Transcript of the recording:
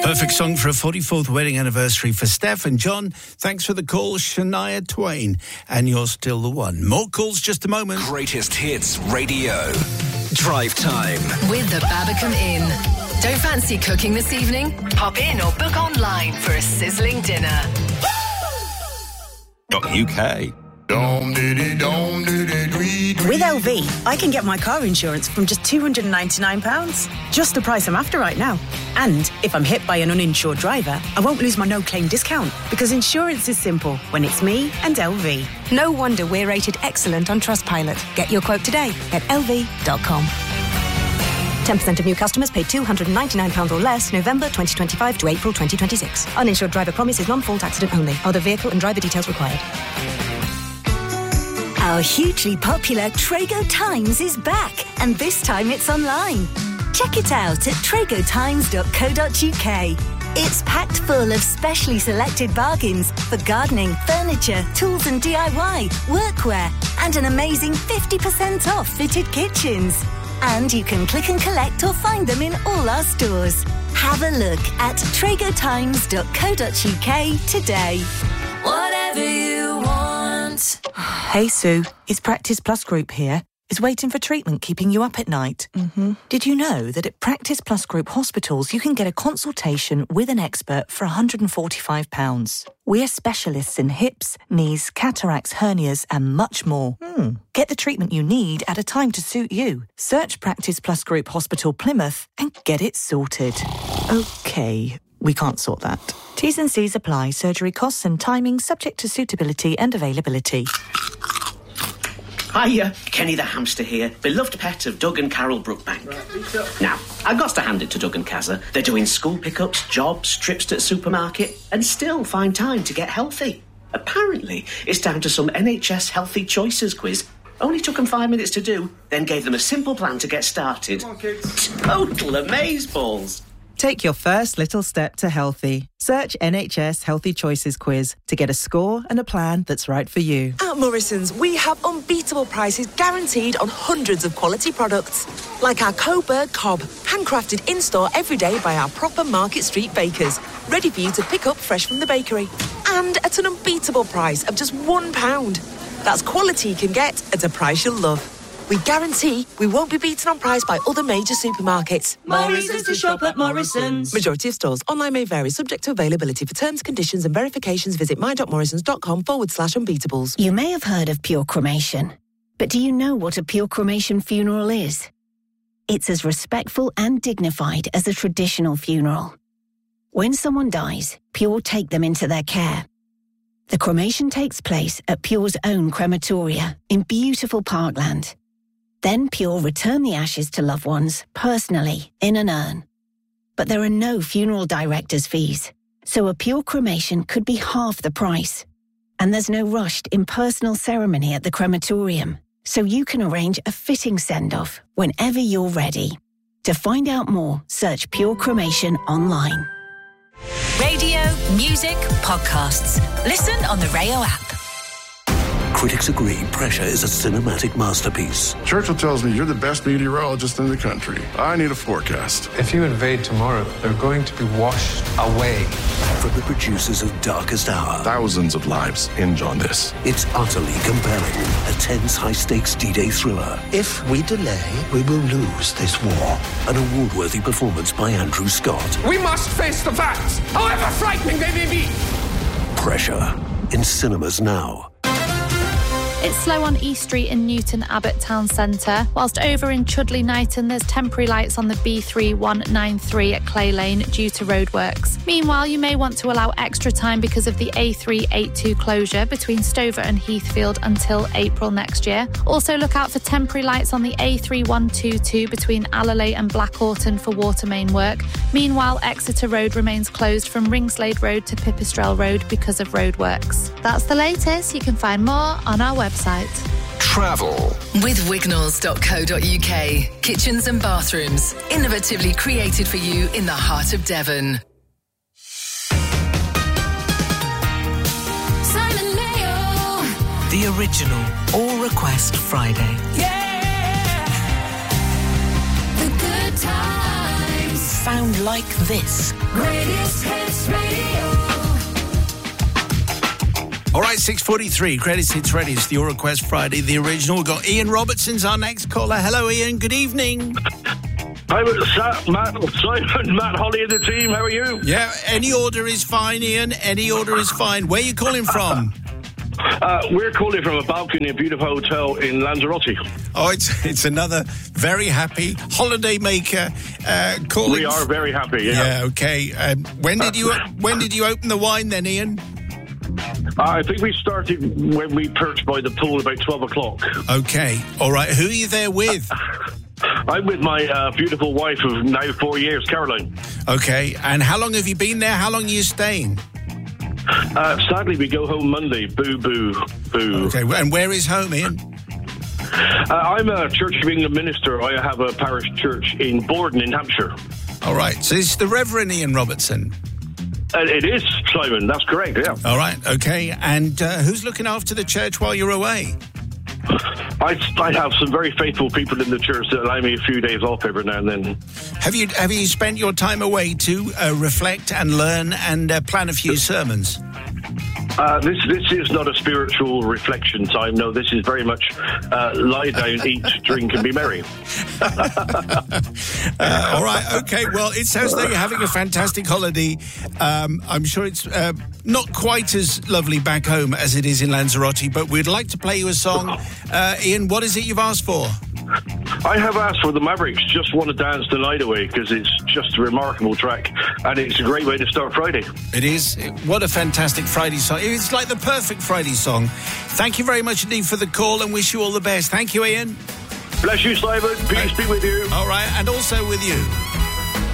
Perfect song for a 44th wedding anniversary for Steph and John. Thanks for the call, Shania Twain. And you're still the one. More calls just a moment. Greatest Hits Radio. Drive Time. With the Babacom Inn. Don't fancy cooking this evening? Pop in or book online for a sizzling dinner. .uk. With LV, I can get my car insurance from just £299. Just the price I'm after right now. And if I'm hit by an uninsured driver, I won't lose my no-claim discount because insurance is simple when it's me and LV. No wonder we're rated excellent on Trustpilot. Get your quote today at lv.com. 10% of new customers paid £299 or less November 2025 to April 2026. Uninsured driver promise is non-fault accident only. Other vehicle and driver details required. Our hugely popular Trago Times is back, and this time it's online. Check it out at tragotimes.co.uk. It's packed full of specially selected bargains for gardening, furniture, tools and DIY, workwear, and an amazing 50% off fitted kitchens. And you can click and collect or find them in all our stores. Have a look at tragotimes.co.uk today. Whatever you want. Hey Sue, it's Practice Plus Group here. Is waiting for treatment keeping you up at night? Mm-hmm. Did you know that at Practice Plus Group hospitals you can get a consultation with an expert for £145? We're specialists in hips, knees, cataracts, hernias and much more. Get the treatment you need at a time to suit you. Search Practice Plus Group Hospital Plymouth and get it sorted. OK, we can't sort that. T's and C's apply. Surgery costs and timing subject to suitability and availability. Hiya, Kenny the hamster here, beloved pet of Doug and Carol Brookbank. Now, I've got to hand it to Doug and Kazza. They're doing school pickups, jobs, trips to the supermarket, and still find time to get healthy. Apparently, it's down to some NHS Healthy Choices quiz. Only took them 5 minutes to do, then gave them a simple plan to get started. Come on, kids. Total amazeballs. Take your first little step to healthy. Search NHS Healthy Choices quiz to get a score and a plan that's right for you. At Morrison's, we have unbeatable prices guaranteed on hundreds of quality products. Like our Coburg Cob, handcrafted in-store every day by our proper Market Street bakers. Ready for you to pick up fresh from the bakery. And at an unbeatable price of just £1. That's quality you can get at a price you'll love. We guarantee we won't be beaten on price by other major supermarkets. More reasons to shop at Morrison's. Majority of stores. Online may vary, subject to availability. For terms, conditions and verifications, visit my.morrisons.com/unbeatables. You may have heard of pure cremation, but do you know what a pure cremation funeral is? It's as respectful and dignified as a traditional funeral. When someone dies, Pure take them into their care. The cremation takes place at Pure's own crematoria in beautiful Parkland. Then Pure return the ashes to loved ones personally in an urn. But there are no funeral director's fees, so a Pure cremation could be half the price. And there's no rushed impersonal ceremony at the crematorium, so you can arrange a fitting send-off whenever you're ready. To find out more, search Pure Cremation online. Radio, music, podcasts. Listen on the Rayo app. Critics agree Pressure is a cinematic masterpiece. Churchill tells me you're the best meteorologist in the country. I need a forecast. If you invade tomorrow, they're going to be washed away. From the producers of Darkest Hour. Thousands of lives hinge on this. It's utterly compelling. A tense, high-stakes D-Day thriller. If we delay, we will lose this war. An award-worthy performance by Andrew Scott. We must face the facts, however frightening they may be. Pressure. In cinemas now. It's slow on East Street in Newton Abbot Town Centre, whilst over in Chudley Knighton there's temporary lights on the B3193 at Clay Lane due to roadworks. Meanwhile, you may want to allow extra time because of the A382 closure between Stover and Heathfield until April next year. Also look out for temporary lights on the A3122 between Allalay and Blackhorton for water main work. Meanwhile, Exeter Road remains closed from Ringslade Road to Pipistrelle Road because of roadworks. That's the latest. You can find more on our website. Travel with wignalls.co.uk. Kitchens and bathrooms, innovatively created for you in the heart of Devon. Simon Mayo. The original All Request Friday. Yeah. The good times. sound like this. Greatest Hits Radio. All right, 6:43, Greatest Hits Radio. It's the Your Request Friday, the original. We've got Ian Robertson's our next caller. Hello, Ian. Good evening. Hi, Simon, Matt Holly and the team. How are you? Yeah, any order is fine, Ian. Any order is fine. Where are you calling from? We're calling from a balcony in a beautiful hotel in Lanzarote. Oh, it's another very happy holiday maker calling. We are very happy, yeah. Yeah, okay. When did you open the wine then, Ian? I think we started when we perched by the pool about 12 o'clock. Okay. All right. Who are you there with? I'm with my beautiful wife of now 4 years, Caroline. Okay. And how long have you been there? How long are you staying? Sadly, we go home Monday. Boo, boo, boo. Okay. And where is home, Ian? I'm a Church of England minister. I have a parish church in Borden in Hampshire. All right. So it's the Reverend Ian Robertson. It is, Simon. That's correct, yeah. All right, okay. And who's looking after the church while you're away? I have some very faithful people in the church that allow me a few days off every now and then. Have you spent your time away to reflect and learn and plan a few sermons? This is not a spiritual reflection time. No, this is very much lie down, eat, drink, and be merry. All right, okay. Well, it sounds like you're having a fantastic holiday. I'm sure it's not quite as lovely back home as it is in Lanzarote, but we'd like to play you a song. Ian, what is it you've asked for? I have asked for the Mavericks, Just Want to Dance the Night Away, because it's just a remarkable track, and it's a great way to start Friday. It is. What a fantastic Friday song. It's like the perfect Friday song. Thank you very much indeed for the call, and wish you all the best. Thank you, Ian. Bless you, Simon. Peace be with you. All right, and also with you.